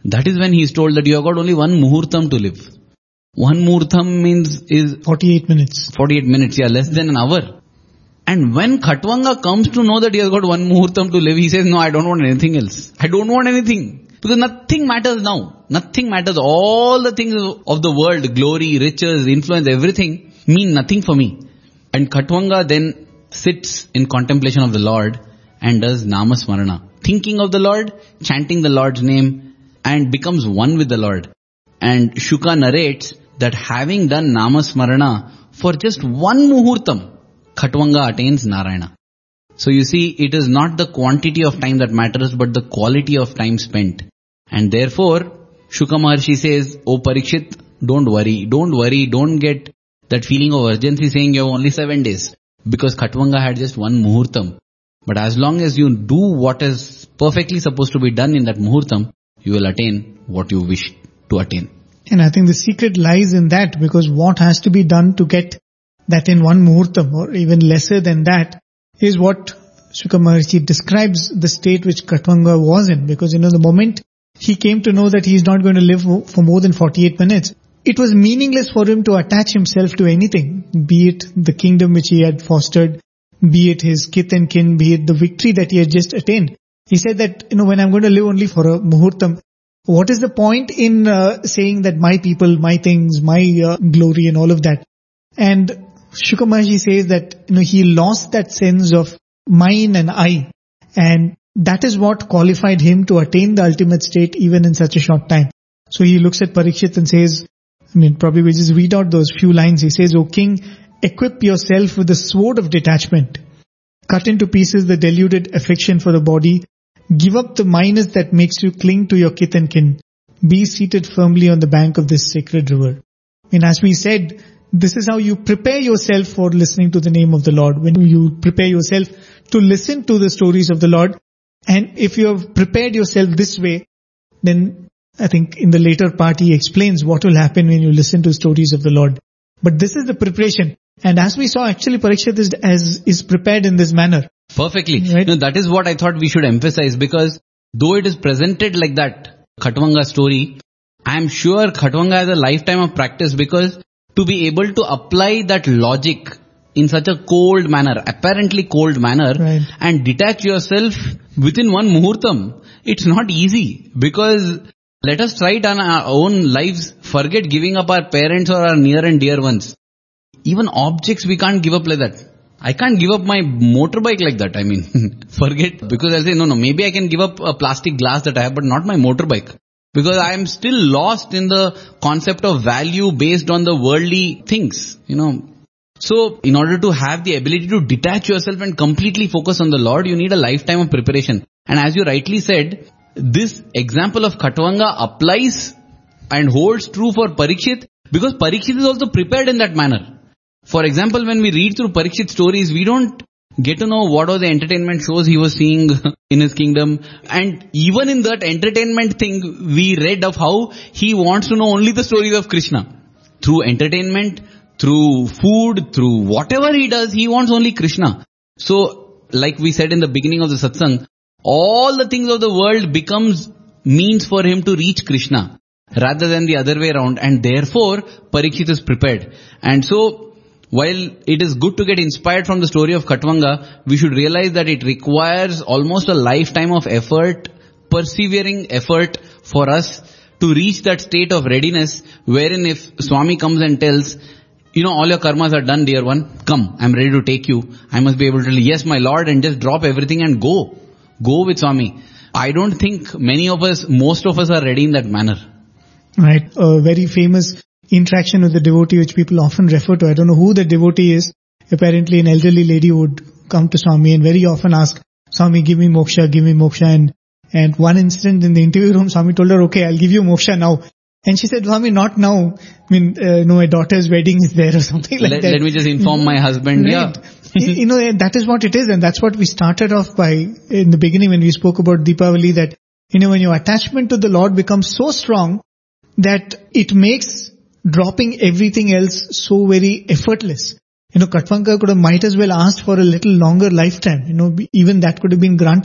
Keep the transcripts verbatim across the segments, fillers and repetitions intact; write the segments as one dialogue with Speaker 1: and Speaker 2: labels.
Speaker 1: That is when he is told that you have got only one muhurtam to live. One muhurtam means is
Speaker 2: forty-eight minutes.
Speaker 1: forty-eight minutes, yeah, less than an hour. And when Khatvanga comes to know that he has got one muhurtam to live, he says, no, I don't want anything else. I don't want anything. Because nothing matters now. Nothing matters. All the things of the world, glory, riches, influence, everything mean nothing for me. And Khatvanga then sits in contemplation of the Lord and does Namasmarana. Thinking of the Lord, chanting the Lord's name, and becomes one with the Lord. And Shuka narrates that having done Namasmarana for just one muhurtam, Khatvanga attains Narayana. So you see, it is not the quantity of time that matters, but the quality of time spent. And therefore, Shuka Maharshi says, oh Parikshit, don't worry, don't worry, don't get that feeling of urgency saying you have only seven days. Because Khatvanga had just one muhurtam. But as long as you do what is perfectly supposed to be done in that muhurtam, you will attain what you wish to attain.
Speaker 2: And I think the secret lies in that, because what has to be done to get that in one muhurtam, or even lesser than that, is what Shuka Maharshi describes the state which Khatvanga was in. Because, you know, the moment he came to know that he is not going to live for more than forty-eight minutes, it was meaningless for him to attach himself to anything, be it the kingdom which he had fostered, be it his kith and kin, be it the victory that he had just attained. He said that, you know, when I'm going to live only for a muhurtam, what is the point in uh, saying that my people, my things, my uh, glory and all of that? And Shuka Maharshi says that, you know, he lost that sense of mine and I, and that is what qualified him to attain the ultimate state even in such a short time. So he looks at Parikshit and says, I mean, probably we just read out those few lines. He says, O king, equip yourself with the sword of detachment. Cut into pieces the deluded affection for the body. Give up the minus that makes you cling to your kith and kin. Be seated firmly on the bank of this sacred river. I mean, as we said, this is how you prepare yourself for listening to the name of the Lord. When you prepare yourself to listen to the stories of the Lord. And if you have prepared yourself this way, then I think in the later part he explains what will happen when you listen to stories of the Lord. But this is the preparation. And as we saw, actually Parikshit is, as, is prepared in this manner.
Speaker 1: Perfectly.
Speaker 2: Right?
Speaker 1: No, that is what I thought we should emphasize, because though it is presented like that, Khatvanga story, I am sure Khatvanga has a lifetime of practice, because to be able to apply that logic in such a cold manner, apparently cold manner,
Speaker 2: right,
Speaker 1: and detach yourself within one muhurtam, it's not easy. Because let us try it on our own lives, forget giving up our parents or our near and dear ones. Even objects we can't give up like that. I can't give up my motorbike like that. I mean, forget, because I'll say, no, no, maybe I can give up a plastic glass that I have, but not my motorbike. Because I am still lost in the concept of value based on the worldly things, you know. So, in order to have the ability to detach yourself and completely focus on the Lord, you need a lifetime of preparation. And as you rightly said, this example of Khatvanga applies and holds true for Parikshit, because Parikshit is also prepared in that manner. For example, when we read through Parikshit stories, we don't get to know what are the entertainment shows he was seeing in his kingdom. And even in that entertainment thing, we read of how he wants to know only the stories of Krishna. Through entertainment, through food, through whatever he does, he wants only Krishna. So, like we said in the beginning of the satsang, all the things of the world becomes means for him to reach Krishna, rather than the other way around. And therefore, Parikshit is prepared. And so, while it is good to get inspired from the story of Khatvanga, we should realize that it requires almost a lifetime of effort, persevering effort for us to reach that state of readiness, wherein if Swami comes and tells, you know, all your karmas are done, dear one, come, I'm ready to take you. I must be able to tell, yes, my Lord, and just drop everything and go. Go with Swami. I don't think many of us, most of us are ready in that manner.
Speaker 2: Right. A very famous interaction with the devotee which people often refer to. I don't know who the devotee is. Apparently an elderly lady would come to Swami and very often ask, Swami, give me moksha, give me moksha. And, and one incident in the interview room, Swami told her, okay, I'll give you moksha now. And she said, Swami, not now. I mean, uh, no, my daughter's wedding is there or something like
Speaker 1: let,
Speaker 2: that.
Speaker 1: Let me just inform my husband.
Speaker 2: Right.
Speaker 1: Yeah.
Speaker 2: You know, that is what it is. And that's what we started off by in the beginning when we spoke about Deepavali, that, you know, when your attachment to the Lord becomes so strong that it makes dropping everything else so very effortless. You know, Khatvanga could have might as well asked for a little longer lifetime. You know, even that could have been granted.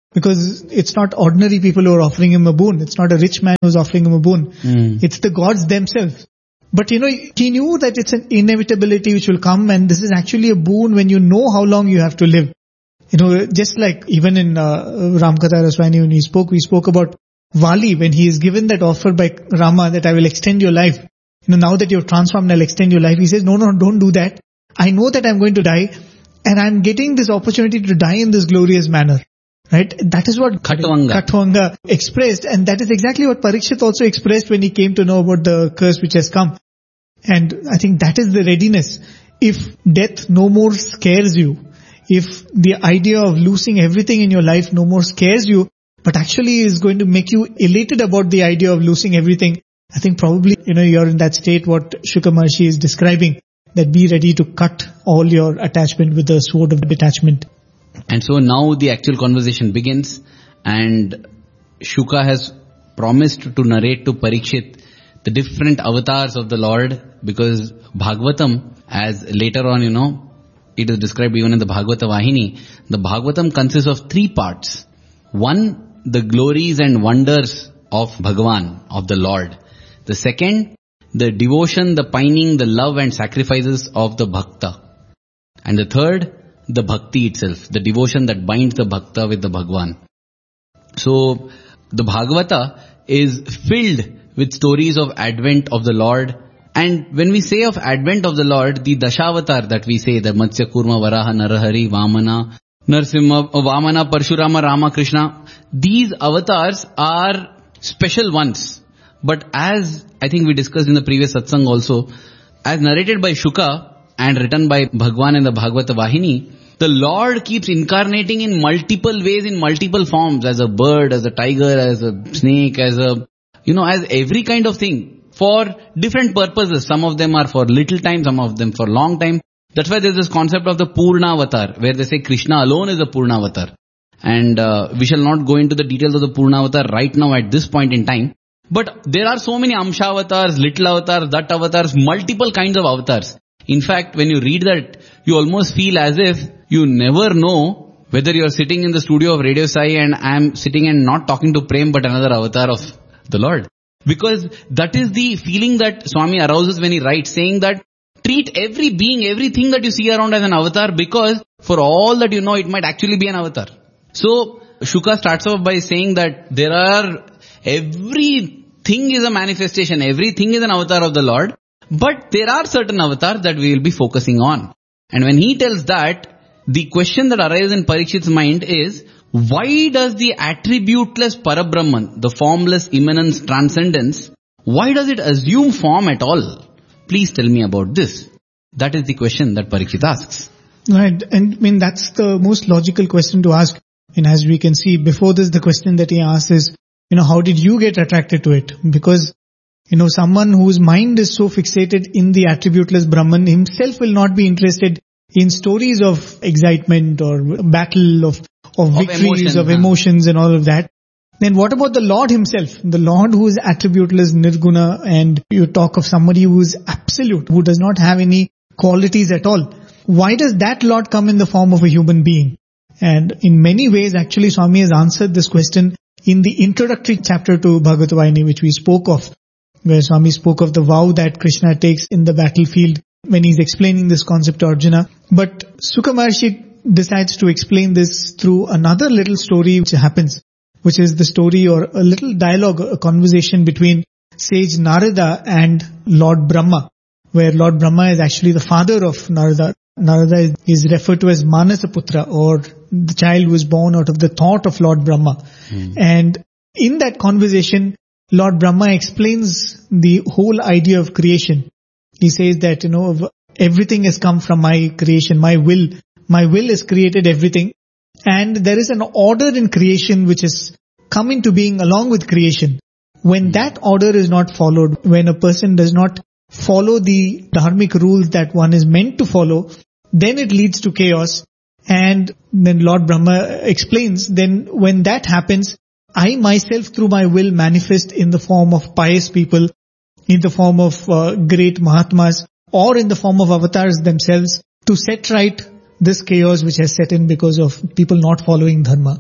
Speaker 2: Because it's not ordinary people who are offering him a boon. It's not a rich man who's offering him a boon.
Speaker 1: Mm.
Speaker 2: It's the gods themselves. But you know, he knew that it's an inevitability which will come, and this is actually a boon when you know how long you have to live. You know, just like even in uh, Ramkatha Raswani when we spoke, we spoke about Vali when he is given that offer by Rama that I will extend your life. You know, now that you're transformed, I'll extend your life. He says, no, no, don't do that. I know that I'm going to die, and I'm getting this opportunity to die in this glorious manner. Right? That is what
Speaker 1: Khatvanga.
Speaker 2: Khatvanga expressed, and that is exactly what Parikshit also expressed when he came to know about the curse which has come. And I think that is the readiness. If death no more scares you, if the idea of losing everything in your life no more scares you, but actually is going to make you elated about the idea of losing everything, I think probably, you know, you're in that state what Shuka Maharshi is describing, that be ready to cut all your attachment with the sword of detachment.
Speaker 1: And so now the actual conversation begins, and Shuka has promised to narrate to Parikshit the different avatars of the Lord, because Bhagavatam, as later on, you know, it is described even in the Bhagavata Vahini, the Bhagavatam consists of three parts. One, the glories and wonders of Bhagavan, of the Lord. The second, the devotion, the pining, the love and sacrifices of the Bhakta. And the third, the bhakti itself, the devotion that binds the bhakta with the Bhagwan. So, the Bhagavata is filled with stories of advent of the Lord. And when we say of advent of the Lord, the Dashavatar that we say, the Matsya, Kurma, Varaha, Narahari, Vamana, Narsimha, Vamana, Parshurama, Rama, Krishna, these avatars are special ones. But as I think we discussed in the previous satsang also, as narrated by Shuka and written by Bhagwan in the Bhagavata Vahini, the Lord keeps incarnating in multiple ways, in multiple forms, as a bird, as a tiger, as a snake, as a, you know, as every kind of thing, for different purposes. Some of them are for little time, some of them for long time. That's why there's this concept of the Purna Avatar, where they say Krishna alone is a Purna Avatar. And uh, we shall not go into the details of the Purna Avatar right now at this point in time. But there are so many Amsha avatars, little avatars, that avatars, multiple kinds of avatars. In fact, when you read that, you almost feel as if you never know whether you're sitting in the studio of Radio Sai and I'm sitting and not talking to Prem but another avatar of the Lord. Because that is the feeling that Swami arouses when he writes, saying that treat every being, everything that you see around as an avatar, because for all that you know, it might actually be an avatar. So, Shuka starts off by saying that there are, everything is a manifestation, everything is an avatar of the Lord, but there are certain avatars that we will be focusing on. And when he tells that, the question that arises in Parikshit's mind is, why does the attributeless Parabrahman, the formless immanence transcendence, why does it assume form at all? Please tell me about this. That is the question that Parikshit asks.
Speaker 2: Right, and I mean that's the most logical question to ask. And as we can see, before this, the question that he asks is, you know, how did you get attracted to it? Because, you know, someone whose mind is so fixated in the attributeless Brahman himself will not be interested in stories of excitement or battle, of, of victories, emotion, of huh? emotions and all of that. Then what about the Lord himself? The Lord who is attributeless, nirguna, and you talk of somebody who is absolute, who does not have any qualities at all. Why does that Lord come in the form of a human being? And in many ways, actually, Swami has answered this question in the introductory chapter to Bhagavata Vahini, which we spoke of, where Swami spoke of the vow that Krishna takes in the battlefield when he's explaining this concept to Arjuna. But Shuka Maharshi decides to explain this through another little story which happens, which is the story or a little dialogue, a conversation between sage Narada and Lord Brahma, where Lord Brahma is actually the father of Narada. Narada is referred to as Manasaputra, or the child who was born out of the thought of Lord Brahma. Mm. And in that conversation, Lord Brahma explains the whole idea of creation. He says that, you know, everything has come from my creation, my will. My will has created everything. And there is an order in creation which has come into being along with creation. When that order is not followed, when a person does not follow the dharmic rules that one is meant to follow, then it leads to chaos. And then Lord Brahma explains, then when that happens, I myself through my will manifest in the form of pious people, in the form of uh, great Mahatmas, or in the form of avatars themselves, to set right this chaos which has set in because of people not following dharma.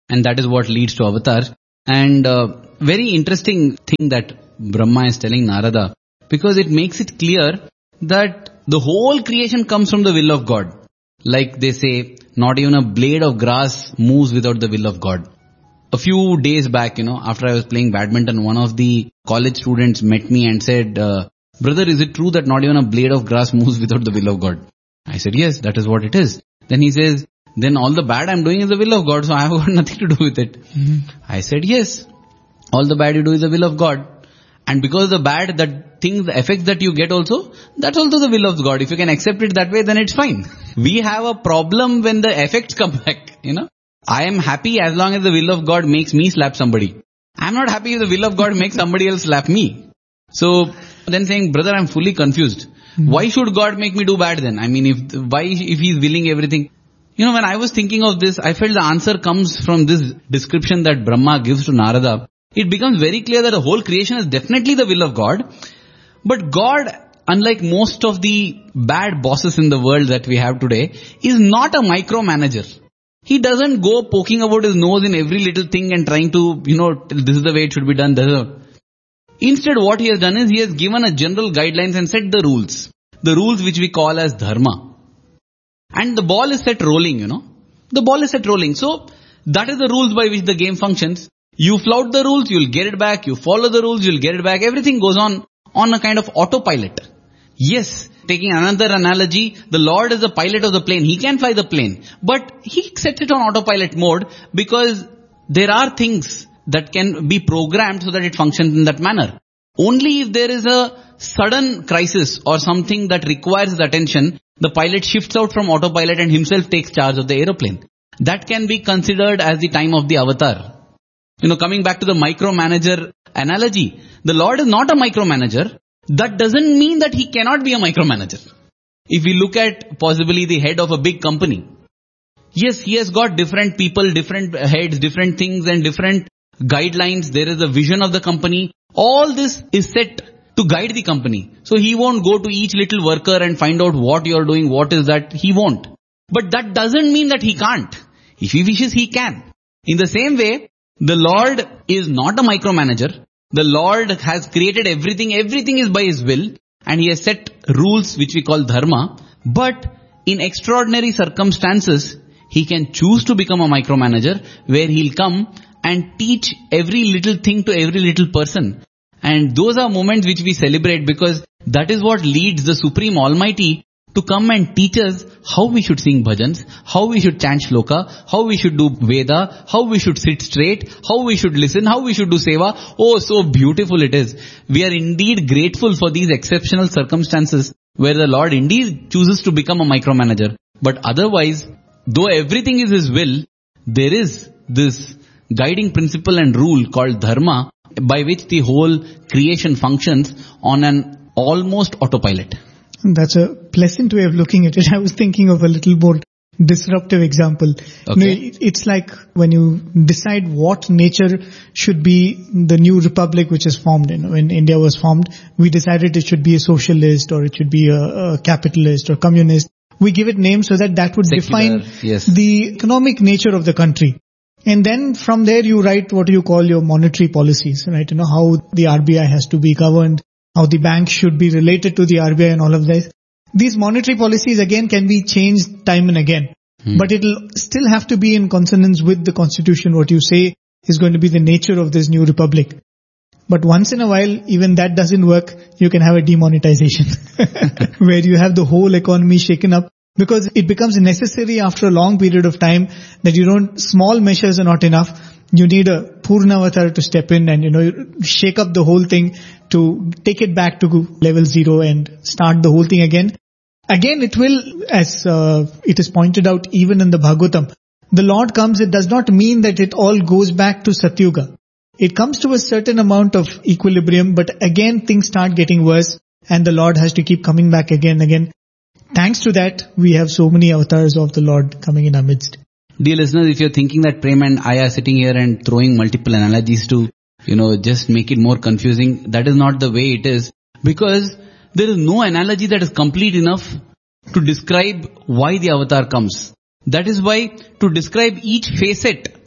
Speaker 1: And that is what leads to avatar. And uh, very interesting thing that Brahma is telling Narada, because it makes it clear that the whole creation comes from the will of God. Like they say, not even a blade of grass moves without the will of God. A few days back, you know, after I was playing badminton, one of the college students met me and said, uh, brother, is it true that not even a blade of grass moves without the will of God? I said, yes, that is what it is. Then he says, then all the bad I'm doing is the will of God, so I have got nothing to do with it. Mm-hmm. I said, yes, all the bad you do is the will of God. And because the bad, that things, the effects that you get also, that's also the will of God. If you can accept it that way, then it's fine. We have a problem when the effects come back, you know. I am happy as long as the will of God makes me slap somebody. I'm not happy if the will of God makes somebody else slap me. So then saying, brother, I'm fully confused. Mm-hmm. Why should God make me do bad then? I mean, if, why, if he's willing everything? You know, when I was thinking of this, I felt the answer comes from this description that Brahma gives to Narada. It becomes very clear that the whole creation is definitely the will of God. But God, unlike most of the bad bosses in the world that we have today, is not a micromanager. He doesn't go poking about his nose in every little thing and trying to, you know, this is the way it should be done. This is a... Instead, what he has done is he has given a general guidelines and set the rules. The rules which we call as dharma. And the ball is set rolling, you know. The ball is set rolling. So, that is the rules by which the game functions. You flout the rules, you'll get it back. You follow the rules, you'll get it back. Everything goes on, on a kind of autopilot. Yes, taking another analogy, the Lord is the pilot of the plane. He can fly the plane. But he sets it on autopilot mode because there are things that can be programmed so that it functions in that manner. Only if there is a sudden crisis or something that requires his attention, the pilot shifts out from autopilot and himself takes charge of the aeroplane. That can be considered as the time of the avatar. You know, coming back to the micromanager analogy, the Lord is not a micromanager. That doesn't mean that he cannot be a micromanager. If we look at possibly the head of a big company, yes, he has got different people, different heads, different things and different guidelines. There is a vision of the company. All this is set to guide the company. So he won't go to each little worker and find out what you are doing, what is that. He won't. But that doesn't mean that he can't. If he wishes, he can. In the same way, the Lord is not a micromanager. The Lord has created everything. Everything is by His will. And He has set rules which we call dharma. But in extraordinary circumstances, He can choose to become a micromanager where He'll come and teach every little thing to every little person. And those are moments which we celebrate because that is what leads the Supreme Almighty to come and teach us how we should sing bhajans, how we should chant shloka, how we should do Veda, how we should sit straight, how we should listen, how we should do seva. Oh, so beautiful it is. We are indeed grateful for these exceptional circumstances where the Lord indeed chooses to become a micromanager. But otherwise, though everything is His will, there is this guiding principle and rule called dharma by which the whole creation functions on an almost autopilot.
Speaker 2: That's a pleasant way of looking at it. I was thinking of a little more disruptive example.
Speaker 1: Okay.
Speaker 2: You know, it's like when you decide what nature should be the new republic which is formed. You know, when India was formed, we decided it should be a socialist or it should be a, a capitalist or communist. We give it names so that that would
Speaker 1: Secular,
Speaker 2: define
Speaker 1: yes.
Speaker 2: the economic nature of the country. And then from there you write what you call your monetary policies, right? You know, how the R B I has to be governed, how the bank should be related to the R B I and all of this. These monetary policies again can be changed time and again. Hmm. But it'll still have to be in consonance with the constitution. What you say is going to be the nature of this new republic. But once in a while, even that doesn't work. You can have a demonetization where you have the whole economy shaken up. Because it becomes necessary after a long period of time that you don't, small measures are not enough. You need a Purnavatar to step in and, you know, shake up the whole thing to take it back to level zero and start the whole thing again. Again, it will, as uh, it is pointed out even in the Bhagavatam, the Lord comes, it does not mean that it all goes back to Satyuga. It comes to a certain amount of equilibrium, but again things start getting worse and the Lord has to keep coming back again and again. Thanks to that, we have so many avatars of the Lord coming in our midst.
Speaker 1: Dear listeners, if you're thinking that Prem and I are sitting here and throwing multiple analogies to, you know, just make it more confusing, that is not the way it is. Because there is no analogy that is complete enough to describe why the avatar comes. That is why to describe each facet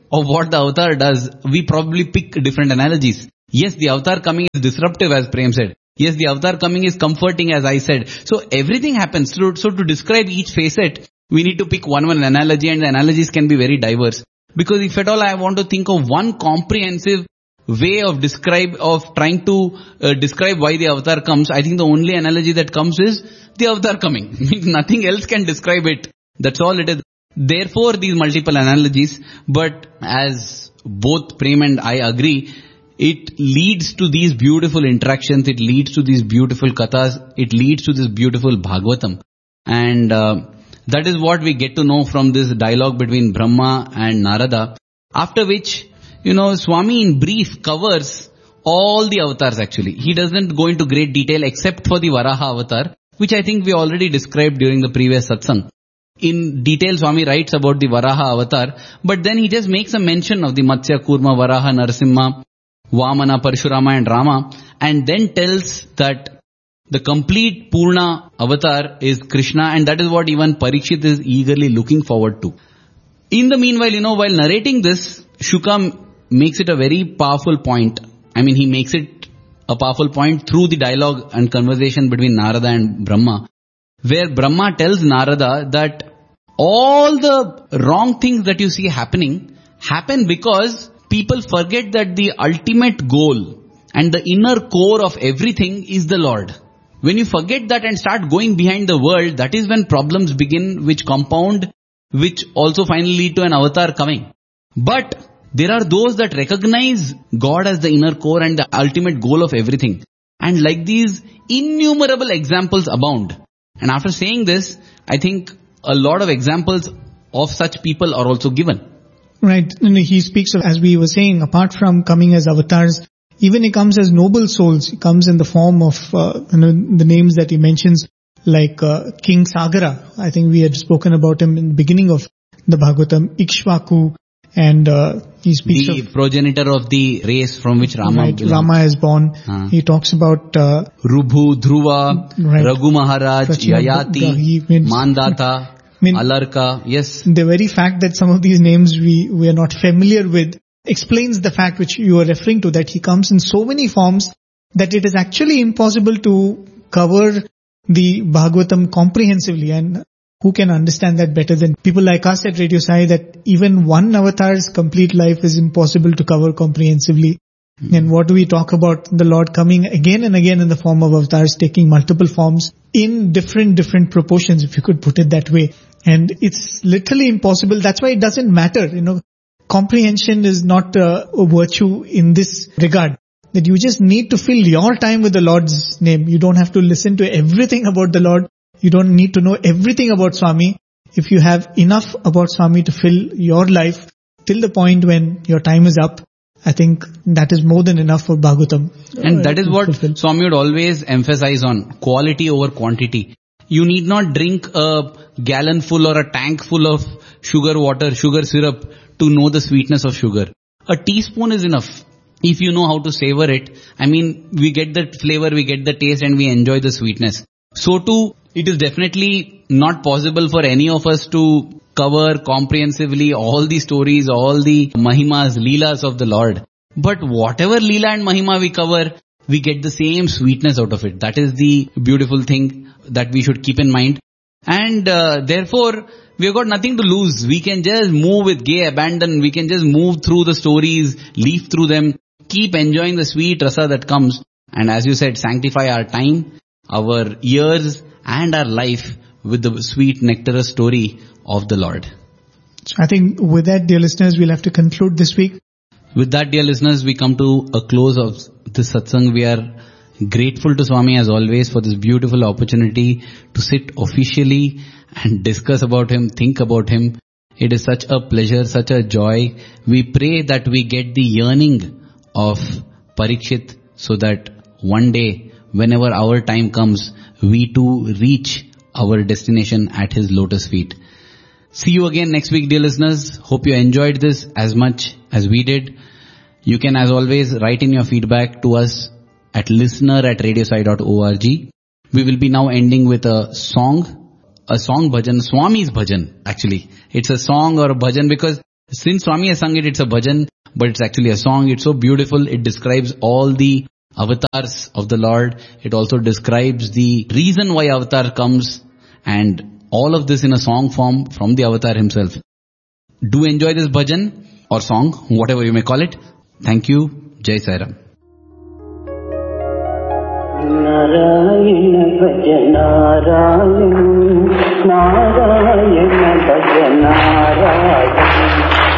Speaker 1: of what the avatar does, we probably pick different analogies. Yes, the avatar coming is disruptive, as Prem said. Yes, the avatar coming is comforting, as I said. So everything happens. So, so to describe each facet, we need to pick one one analogy, and the analogies can be very diverse. Because if at all I want to think of one comprehensive way of describe, of trying to uh, describe why the avatar comes, I think the only analogy that comes is the avatar coming. Nothing else can describe it. That's all it is. Therefore, these multiple analogies, but as both Prem and I agree, it leads to these beautiful interactions, it leads to these beautiful kathas, it leads to this beautiful Bhagavatam. And uh, that is what we get to know from this dialogue between Brahma and Narada. After which, you know, Swami in brief covers all the avatars actually. He doesn't go into great detail except for the Varaha avatar, which I think we already described during the previous satsang. In detail, Swami writes about the Varaha avatar, but then he just makes a mention of the Matsya, Kurma, Varaha, Narasimha, Vamana, Parshurama and Rama, and then tells that the complete Purna avatar is Krishna, and that is what even Parikshit is eagerly looking forward to. In the meanwhile, you know, while narrating this, Shuka makes it a very powerful point. I mean, he makes it a powerful point through the dialogue and conversation between Narada and Brahma, where Brahma tells Narada that all the wrong things that you see happening happen because people forget that the ultimate goal and the inner core of everything is the Lord. When you forget that and start going behind the world, that is when problems begin, which compound, which also finally lead to an avatar coming. But there are those that recognize God as the inner core and the ultimate goal of everything. And like these, innumerable examples abound. And after saying this, I think a lot of examples of such people are also given.
Speaker 2: Right. And he speaks of, as we were saying, apart from coming as avatars, even he comes as noble souls. He comes in the form of uh, you know, the names that he mentions, like uh, King Sagara. I think we had spoken about him in the beginning of the Bhagavatam, Ikshvaku, and uh, he speaks
Speaker 1: the
Speaker 2: of
Speaker 1: the progenitor of the race from which Rama
Speaker 2: right,
Speaker 1: belongs.
Speaker 2: Rama is born.
Speaker 1: Uh.
Speaker 2: He talks about uh,
Speaker 1: Rubhu, Dhruva,
Speaker 2: right.
Speaker 1: Raghu Maharaj,
Speaker 2: Prachina,
Speaker 1: Yayati,
Speaker 2: means,
Speaker 1: Mandata,
Speaker 2: I mean,
Speaker 1: Alarka. Yes.
Speaker 2: The very fact that some of these names we, we are not familiar with explains the fact which you are referring to, that he comes in so many forms that it is actually impossible to cover the Bhagavatam comprehensively. And who can understand that better than people like us at Radio Sai, that even one avatar's complete life is impossible to cover comprehensively. Mm-hmm. And what do we talk about the Lord coming again and again in the form of avatars, taking multiple forms in different, different proportions, if you could put it that way. And it's literally impossible. That's why it doesn't matter. You know, comprehension is not a, a virtue in this regard. That you just need to fill your time with the Lord's name. You don't have to listen to everything about the Lord. You don't need to know everything about Swami. If you have enough about Swami to fill your life till the point when your time is up, I think that is more than enough for Bhagavatam.
Speaker 1: And that is what
Speaker 2: fulfill.
Speaker 1: Swami would always emphasize on, quality over quantity. You need not drink a gallon full or a tank full of sugar water, sugar syrup to know the sweetness of sugar. A teaspoon is enough. If you know how to savor it, I mean, we get the flavor, we get the taste, and we enjoy the sweetness. So too, it is definitely not possible for any of us to cover comprehensively all the stories, all the Mahimas, Leelas of the Lord. But whatever Leela and Mahima we cover, we get the same sweetness out of it. That is the beautiful thing that we should keep in mind. And uh, therefore, we have got nothing to lose. We can just move with gay abandon. We can just move through the stories, leaf through them, keep enjoying the sweet rasa that comes. And as you said, sanctify our time, our years, and our life with the sweet nectar story of the Lord.
Speaker 2: So I think with that, dear listeners, we'll have to conclude this week.
Speaker 1: With that, dear listeners, we come to a close of this satsang. We are grateful to Swami as always for this beautiful opportunity to sit officially and discuss about him, think about him. It is such a pleasure, such a joy. We pray that we get the yearning of Parikshit so that one day, whenever our time comes, we too reach our destination at his lotus feet. See you again next week, dear listeners. Hope you enjoyed this as much as we did. You can, as always, write in your feedback to us at listener at radiosai dot org. We will be now ending with a song, a song bhajan, Swami's bhajan actually. It's a song or a bhajan because Since Swami has sung it, it's a bhajan, but it's actually a song. It's so beautiful. It describes all the avatars of the Lord. It also describes the reason why avatar comes, and all of this in a song form from the avatar himself. Do enjoy this bhajan or song, whatever you may call it. Thank you. Jai Sai Ram.
Speaker 3: Narayana bhaja Narayana